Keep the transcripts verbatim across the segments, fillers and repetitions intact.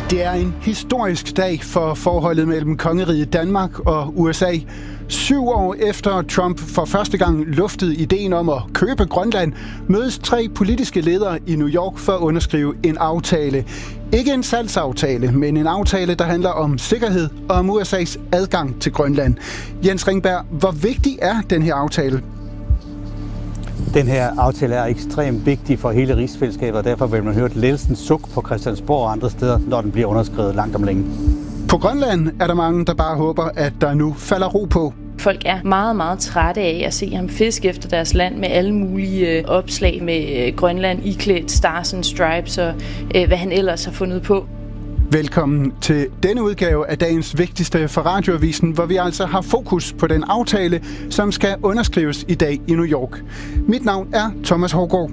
Det er en historisk dag for forholdet mellem kongeriget Danmark og U S A. Syv år efter Trump for første gang luftede ideen om at købe Grønland, mødes tre politiske ledere i New York for at underskrive en aftale. Ikke en salgsaftale, men en aftale, der handler om sikkerhed og om U S A's adgang til Grønland. Jens Ringberg, hvor vigtig er den her aftale? Den her aftale er ekstremt vigtig for hele rigsfællesskabet, og derfor vil man høre et ledelsen suk på Christiansborg og andre steder, når den bliver underskrevet langt om længe. På Grønland er der mange, der bare håber, at der nu falder ro på. Folk er meget, meget trætte af at se ham fiske efter deres land med alle mulige opslag med Grønland iklædt Stars and Stripes og hvad han ellers har fundet på. Velkommen til denne udgave af dagens vigtigste for Radioavisen, hvor vi altså har fokus på den aftale, som skal underskrives i dag i New York. Mit navn er Thomas Hårgaard.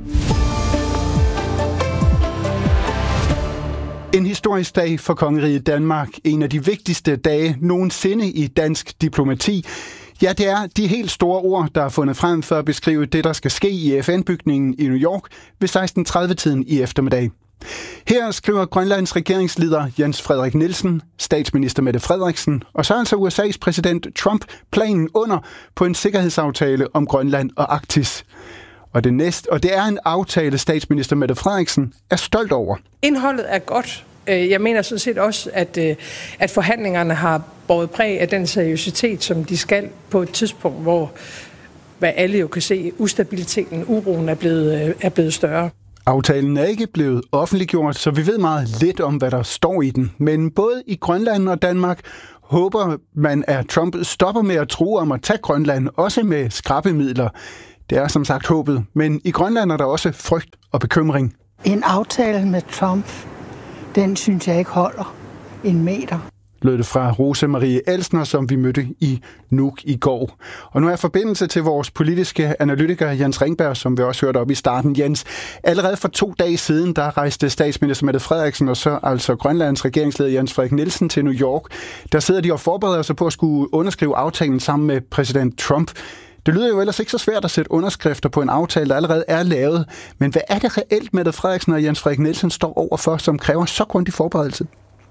En historisk dag for kongeriget Danmark. En af de vigtigste dage nogensinde i dansk diplomati. Ja, det er de helt store ord, der er fundet frem for at beskrive det, der skal ske i F N-bygningen i New York ved seksten tredive-tiden i eftermiddag. Her skriver Grønlands regeringsleder Jens Frederik Nielsen, statsminister Mette Frederiksen og så altså U S A's præsident Trump planen under på en sikkerhedsaftale om Grønland og Arktis. Og det, næste, og det er en aftale, statsminister Mette Frederiksen er stolt over. Indholdet er godt. Jeg mener sådan set også, at, at forhandlingerne har båret præg af den seriøsitet, som de skal på et tidspunkt, hvor hvad alle jo kan se, ustabiliteten, uroen er blevet, er blevet større. Aftalen er ikke blevet offentliggjort, så vi ved meget lidt om, hvad der står i den. Men både i Grønland og Danmark håber man, at Trump stopper med at true om at tage Grønland, også med skrabemidler. Det er som sagt håbet, men i Grønland er der også frygt og bekymring. En aftale med Trump, den synes jeg ikke holder en meter. Lød det fra Rose Marie Elsner, som vi mødte i Nuuk i går. Og nu er forbindelse til vores politiske analytiker Jens Ringberg, som vi også hørte op i starten. Jens, allerede for to dage siden, der rejste statsminister Mette Frederiksen og så altså Grønlands regeringsleder Jens Frederik Nielsen til New York. Der sidder de og forbereder sig på at skulle underskrive aftalen sammen med præsident Trump. Det lyder jo ellers ikke så svært at sætte underskrifter på en aftale, der allerede er lavet. Men hvad er det reelt, Mette Frederiksen og Jens Frederik Nielsen står overfor, som kræver så grundig forberedelse?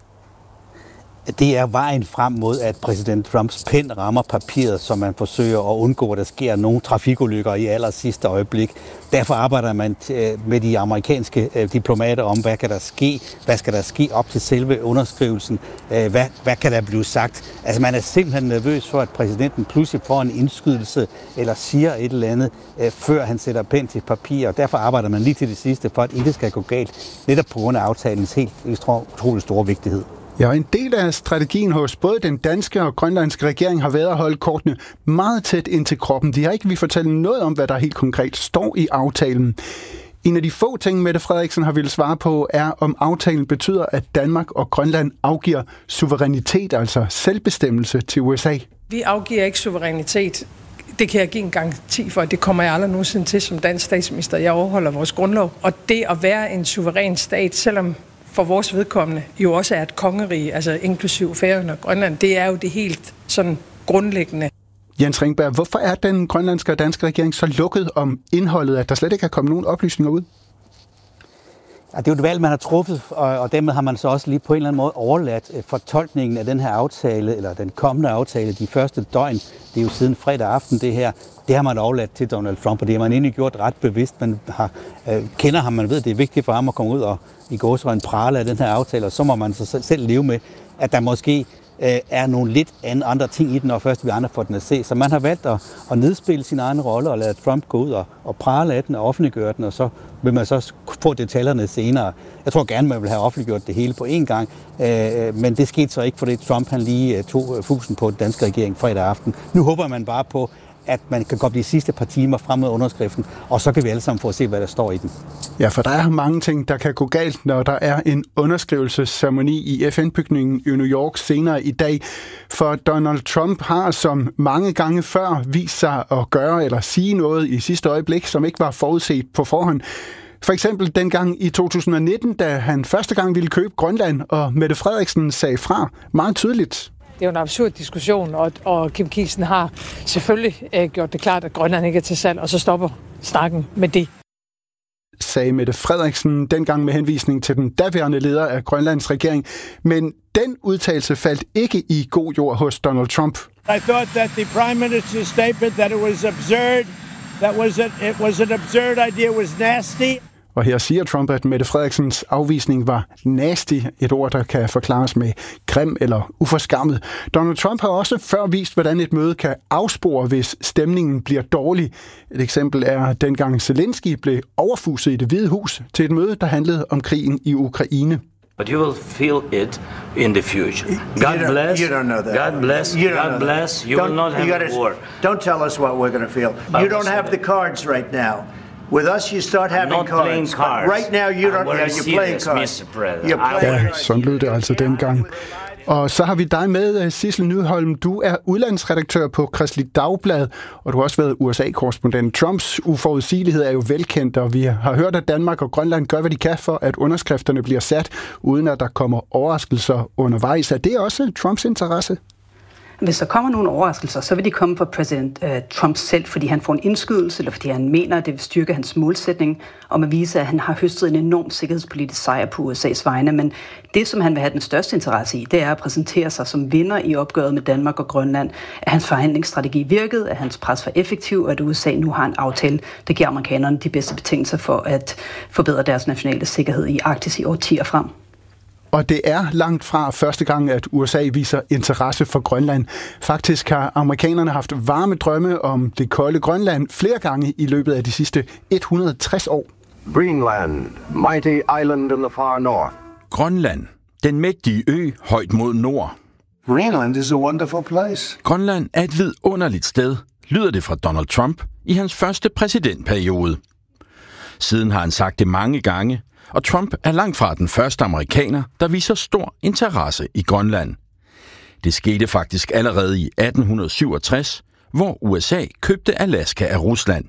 Det er vejen frem mod, at præsident Trumps pen rammer papiret, så man forsøger at undgå, at der sker nogle trafikulykker i aller sidste øjeblik. Derfor arbejder man med de amerikanske diplomater om, hvad kan der ske, hvad skal der ske op til selve underskrivelsen, hvad, hvad kan der blive sagt. Altså man er simpelthen nervøs for, at præsidenten pludselig får en indskydelse eller siger et eller andet, før han sætter pen til papir, og derfor arbejder man lige til det sidste, for at ikke skal gå galt, netop på grund af aftalens helt utrolig store vigtighed. Ja, en del af strategien hos både den danske og grønlandske regering har været at holde kortene meget tæt ind til kroppen. De har ikke vil fortælle noget om, hvad der helt konkret står i aftalen. En af de få ting, Mette Frederiksen har ville svare på, er, om aftalen betyder, at Danmark og Grønland afgiver suverænitet, altså selvbestemmelse til U S A. Vi afgiver ikke suverænitet. Det kan jeg give en garanti for, at det kommer jeg aldrig nogensinde til som dansk statsminister. Jeg overholder vores grundlov. Og det at være en suveræn stat, selvom for vores vedkommende jo også er et kongerige, altså inklusiv Færøerne og Grønland, det er jo det helt sådan grundlæggende. Jens Ringberg, hvorfor er den grønlandske og danske regering så lukket om indholdet, at der slet ikke er kommet nogen oplysninger ud? Ja, det er jo et valg, man har truffet, og, og dermed har man så også lige på en eller anden måde overladt fortolkningen af den her aftale, eller den kommende aftale, de første døgn, det er jo siden fredag aften det her, det har man overladt til Donald Trump, og det har man egentlig gjort ret bevidst. Man har, øh, kender ham, man ved, det er vigtigt for ham at komme ud og i gåseøjne prale af den her aftale, og så må man så selv leve med, at der måske øh, er nogle lidt andre ting i den, og først vi andre får den at se. Så man har valgt at, at nedspille sin egen rolle og lade Trump gå ud og, og prale af den og offentliggøre den, og så vil man så få detaljerne senere. Jeg tror gerne, man vil have offentliggjort det hele på én gang, øh, men det skete så ikke, fordi Trump han lige tog fusen på den danske regering fredag aften. Nu håber man bare på, at man kan gå de sidste par timer frem med underskriften, og så kan vi alle sammen få at se, hvad der står i den. Ja, for der er mange ting, der kan gå galt, når der er en underskrivelsesceremoni i F N-bygningen i New York senere i dag. For Donald Trump har som mange gange før vist sig at gøre eller sige noget i sidste øjeblik, som ikke var forudset på forhånd. For eksempel dengang i to tusind nitten, da han første gang ville købe Grønland, og Mette Frederiksen sagde fra meget tydeligt. Det er jo en absurd diskussion, og, og Kim Kielsen har selvfølgelig øh, gjort det klart, at Grønland ikke er til salg, og så stopper snakken med det. sagde Mette Frederiksen dengang med henvisning til den daværende leder af Grønlands regering. Men den udtalelse faldt ikke i god jord hos Donald Trump. I thought that the Prime Minister's statement that it was absurd, that was a, it was an absurd idea, was nasty. Og her siger Trump, at Mette Frederiksens afvisning var nasty, et ord, der kan forklares med grim eller uforskammet. Donald Trump har også før vist, hvordan et møde kan afspore, hvis stemningen bliver dårlig. Et eksempel er, dengang Zelensky blev overfuset i Det Hvide Hus til et møde, der handlede om krigen i Ukraine. But you will feel it in the future. God you bless. You don't know that. God bless. You don't God know bless. That. You don't, will not have you gotta, a war. Don't tell us what we're going to feel. You don't have the cards right now. With us, you start having not cards. playing cards. Right now, you don't. Yeah, you're playing cards. mister President. You're playing. Ja, sådan lød det altså dengang. Og så har vi dig med, Sissel Nyholm. Du er udlandsredaktør på Kristeligt Dagblad, og du har også været U S A-korrespondent. Trumps uforudsigelighed er jo velkendt, og vi har hørt, at Danmark og Grønland gør, hvad de kan for, at underskrifterne bliver sat, uden at der kommer overraskelser undervejs. Er det også Trumps interesse? Hvis der kommer nogle overraskelser, så vil de komme fra præsident uh, Trump selv, fordi han får en indskydelse, eller fordi han mener, at det vil styrke hans målsætning om at vise, at han har høstet en enorm sikkerhedspolitisk sejr på U S A's vegne. Men det, som han vil have den største interesse i, det er at præsentere sig som vinder i opgøret med Danmark og Grønland. At hans forhandlingsstrategi virkede, at hans pres var effektiv, og at U S A nu har en aftale, der giver amerikanerne de bedste betingelser for at forbedre deres nationale sikkerhed i Arktis i årtier frem. Og det er langt fra første gang, at U S A viser interesse for Grønland. Faktisk har amerikanerne haft varme drømme om det kolde Grønland flere gange i løbet af de sidste et hundrede og tres år. Greenland, mighty island in the far north. Grønland, den mægtige ø højt mod nord. Greenland is a wonderful place. Grønland er et vidunderligt sted, lyder det fra Donald Trump i hans første præsidentperiode. Siden har han sagt det mange gange, og Trump er langt fra den første amerikaner, der viser stor interesse i Grønland. Det skete faktisk allerede i atten syvogtres, hvor U S A købte Alaska af Rusland.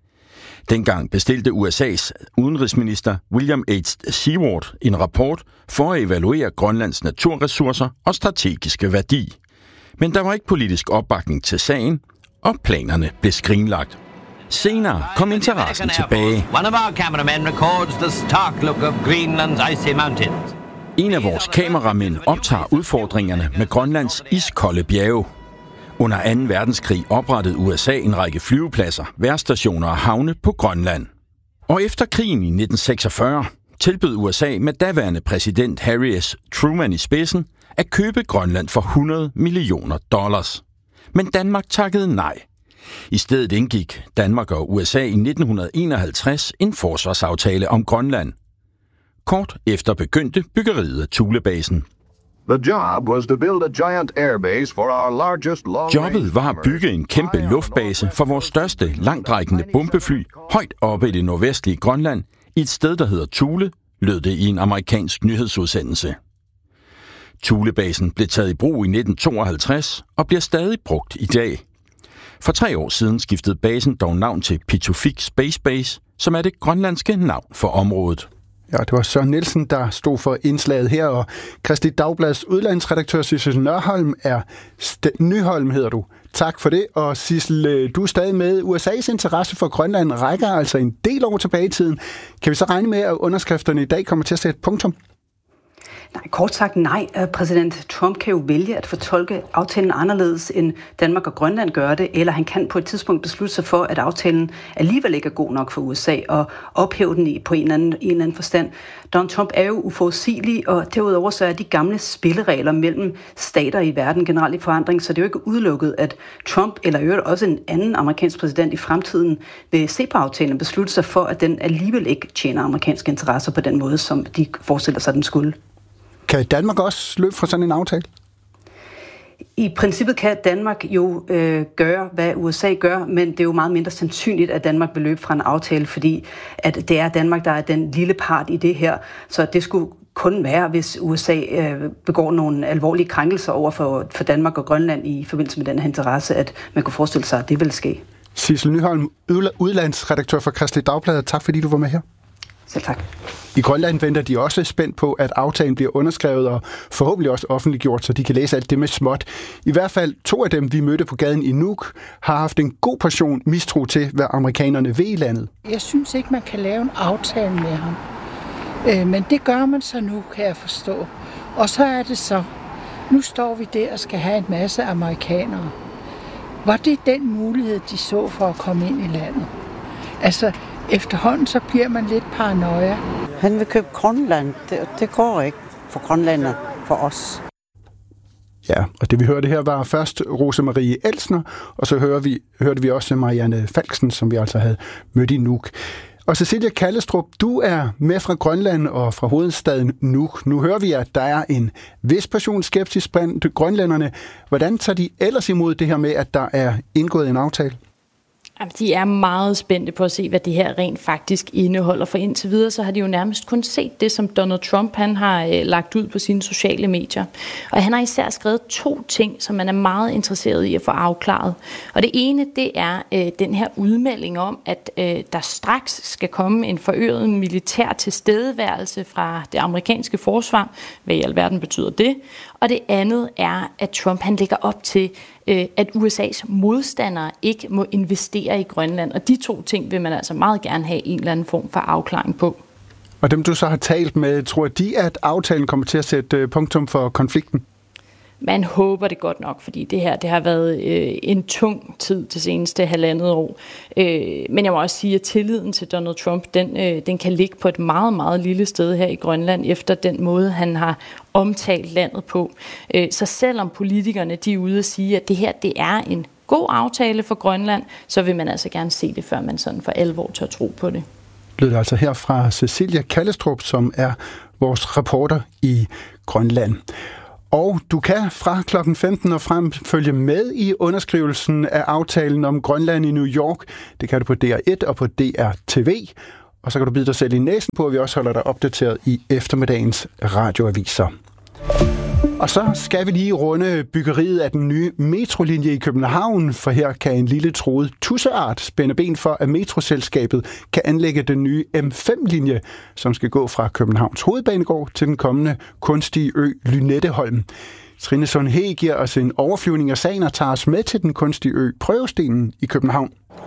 Dengang bestilte U S A's udenrigsminister William H. Seward en rapport for at evaluere Grønlands naturressourcer og strategiske værdi. Men der var ikke politisk opbakning til sagen, og planerne blev skrinlagt. Senere kom interessen tilbage. One of our cameramen records the stark look of Greenland's icy mountains. En af vores kameramænd optager udfordringerne med Grønlands iskolde bjerge. Under anden verdenskrig oprettede U S A en række flyvepladser, vejrstationer og havne på Grønland. Og efter krigen i nitten seksogfyrre tilbød U S A med daværende præsident Harry S. Truman i spidsen at købe Grønland for hundrede millioner dollars. Men Danmark takkede nej. I stedet indgik Danmark og U S A i nitten enoghalvtreds en forsvarsaftale om Grønland. Kort efter begyndte byggeriet af Thulebasen. The job was to build a giant airbase for our largest long Jobbet var at bygge en kæmpe luftbase for vores største langtrækkende bombefly højt oppe i det nordvestlige Grønland i et sted, der hedder Thule, lød det i en amerikansk nyhedsudsendelse. Thulebasen blev taget i brug i nitten tooghalvtreds og bliver stadig brugt i dag. For tre år siden skiftede basen dog navn til Pituffik Space Base, som er det grønlandske navn for området. Ja, det var Søren Nielsen, der stod for indslaget her, og Kristeligt Dagblads udlandsredaktør Sissel Nyholm er St- Nyholm hedder du. Tak for det, og Sissel, du er stadig med. U S A's interesse for Grønland rækker altså en del år tilbage i tiden. Kan vi så regne med, at underskrifterne i dag kommer til at sætte punktum? Nej, kort sagt nej. Præsident Trump kan jo vælge at fortolke aftalen anderledes, end Danmark og Grønland gør det, eller han kan på et tidspunkt beslutte sig for, at aftalen alligevel ikke er god nok for U S A, og ophæve den på en eller anden, en eller anden forstand. Donald Trump er jo uforudsigelig, og derudover så er de gamle spilleregler mellem stater i verden generelt i forandring, så det er jo ikke udelukket, at Trump, eller i øvrigt også en anden amerikansk præsident i fremtiden, vil se på aftalen og beslutte sig for, at den alligevel ikke tjener amerikanske interesser på den måde, som de forestiller sig, den skulle. Kan Danmark også løbe fra sådan en aftale? I princippet kan Danmark jo øh, gøre, hvad U S A gør, men det er jo meget mindre sandsynligt, at Danmark vil løbe fra en aftale, fordi at det er Danmark, der er den lille part i det her. Så det skulle kun være, hvis U S A øh, begår nogle alvorlige krænkelser over for, for Danmark og Grønland i forbindelse med den her interesse, at man kunne forestille sig, at det vil ske. Sissel Nyholm, udlandsredaktør for Kristeligt Dagblad. Tak fordi du var med her. Selv tak. I Grønland venter de også spændt på, at aftalen bliver underskrevet og forhåbentlig også offentliggjort, så de kan læse alt det med småt. I hvert fald to af dem, vi mødte på gaden i Nuuk, har haft en god portion mistro til, hvad amerikanerne vil i landet. Jeg synes ikke, man kan lave en aftale med ham. Øh, men det gør man så nu, kan jeg forstå. Og så er det så, nu står vi der og skal have en masse amerikanere. Var det den mulighed, de så for at komme ind i landet? Altså, efterhånden så bliver man lidt paranoia. Han vil købe Grønland. Det, det går ikke for grønlænder, for os. Ja, og det vi hørte her var først Rosemarie Elsner, og så hører vi, hørte vi også Marianne Falksen, som vi altså havde mødt i Nuuk. Og Cecilia Kallestrup, du er med fra Grønland og fra hovedstaden Nuuk. Nu hører vi, at der er en vis portion skepsis blandt grønlænderne. Hvordan tager de ellers imod det her med, at der er indgået en aftale? De er meget spændte på at se, hvad det her rent faktisk indeholder, for indtil videre så har de jo nærmest kun set det, som Donald Trump han har øh, lagt ud på sine sociale medier. Og han har især skrevet to ting, som man er meget interesseret i at få afklaret. Og det ene, det er øh, den her udmelding om, at øh, der straks skal komme en forøget militær tilstedeværelse fra det amerikanske forsvar. Hvad i alverden betyder det? Og det andet er, at Trump han lægger op til, at U S A's modstandere ikke må investere i Grønland. Og de to ting vil man altså meget gerne have en eller anden form for afklaring på. Og dem, du så har talt med, tror de, at aftalen kommer til at sætte punktum for konflikten? Man håber det godt nok, fordi det her det har været øh, en tung tid det seneste halvandet år. Øh, men jeg må også sige, at tilliden til Donald Trump, den, øh, den kan ligge på et meget, meget lille sted her i Grønland, efter den måde, han har omtalt landet på. Øh, så selvom politikerne de er ude at sige, at det her det er en god aftale for Grønland, så vil man altså gerne se det, før man sådan for alvor tør tro på det. Lød det altså her fra Cecilia Kallestrup, som er vores reporter i Grønland. Og du kan fra klokken femten og frem følge med i underskrivelsen af aftalen om Grønland i New York. Det kan du på D R et og på D R T V. Og så kan du bide dig selv i næsen på, at vi også holder dig opdateret i eftermiddagens radioaviser. Og så skal vi lige runde byggeriet af den nye metrolinje i København, for her kan en lille truet tudseart spænde ben for, at metroselskabet kan anlægge den nye M fem linje, som skal gå fra Københavns Hovedbanegård til den kommende kunstige ø Lynetteholm. Trine Sundhage giver os en overflyvning af sagen og tager os med til den kunstige ø Prøvestenen i København.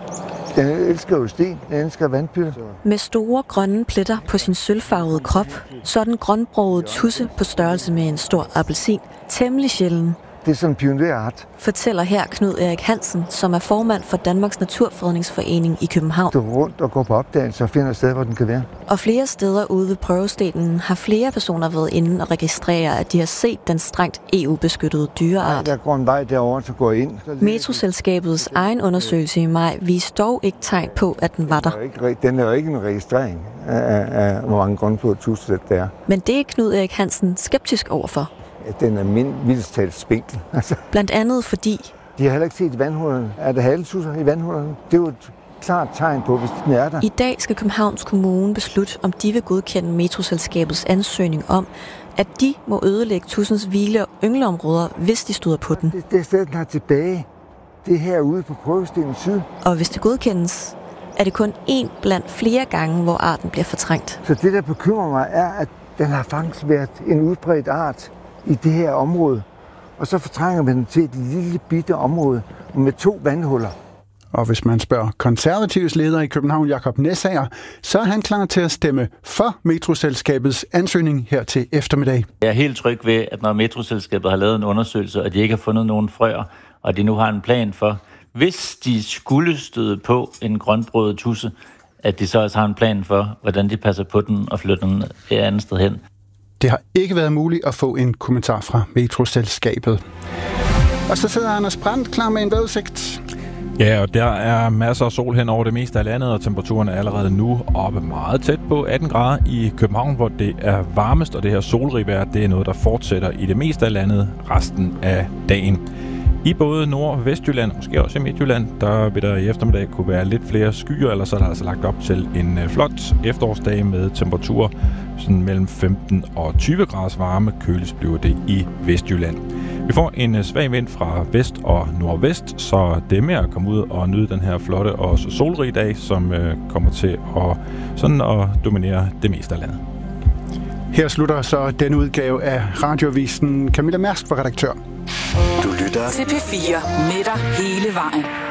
Den elsker jo sten, den elsker vandpytter. Med store grønne pletter på sin sølvfarvede krop, så er den grønbroget tudse på størrelse med en stor appelsin temmelig sjælden. Det er sådan en pionerart. Fortæller her Knud Erik Hansen, som er formand for Danmarks Naturfredningsforening i København. Du rundt og går på opdagelse og finder et sted, hvor den kan være. Og flere steder ude ved Prøvestenen har flere personer været inde og registrere, at de har set den strengt E U-beskyttede dyreart. Der går en vej derover, så går ind. Metroselskabets egen undersøgelse i maj viste dog ikke tegn på, at den var der. Den er jo ikke en registrering af, af hvor mange grønbrogede tudse der er. Men det er Knud Erik Hansen skeptisk overfor. Den er mildest talt spinkel. Blandt andet fordi... De har heller ikke set vandhullerne. Er der halvtusser i vandhullerne? Det er jo et klart tegn på, hvis den er der. I dag skal Københavns Kommune beslutte, om de vil godkende metroselskabets ansøgning om, at de må ødelægge tudsens hvile- og yngleområder, hvis de støder på den. Det, det er stedet, den har tilbage. Det er herude på Prøvestenen Syd. Og hvis det godkendes, er det kun én blandt flere gange, hvor arten bliver fortrængt. Så det, der bekymrer mig, er, at den har faktisk været en udbredt art i det her område. Og så fortrænger vi den til et lille bitte område med to vandhuller. Og hvis man spørger konservatives leder i København, Jakob Næssager, så er han klar til at stemme for metroselskabets ansøgning her til eftermiddag. Jeg er helt tryg ved, at når metroselskabet har lavet en undersøgelse, og de ikke har fundet nogen frøer, og de nu har en plan for, hvis de skulle støde på en grønbroget tudse, at de så også har en plan for, hvordan de passer på den og flytter den et andet sted hen. Det har ikke været muligt at få en kommentar fra metroselskabet. Og så sidder Anders Brandt klar med en vejrudsigt. Ja, og der er masser af sol hen over det meste af landet, og temperaturen er allerede nu oppe meget tæt på atten grader i København, hvor det er varmest, og det her solrigvejr, det er noget, der fortsætter i det meste af landet resten af dagen. I både Nord- og Vestjylland, måske også i Midtjylland, der vil der i eftermiddag kunne være lidt flere skyer, eller så er der altså lagt op til en flot efterårsdag med temperaturer sådan mellem femten og tyve graders varme. Køligst bliver det i Vestjylland. Vi får en svag vind fra vest og nordvest, så det er med at komme ud og nyde den her flotte og solrige dag, som kommer til at, sådan at dominere det meste af landet. Her slutter så denne udgave af Radioavisen. Camilla Mærsk var redaktør. Du lytter til P fire med dig hele vejen.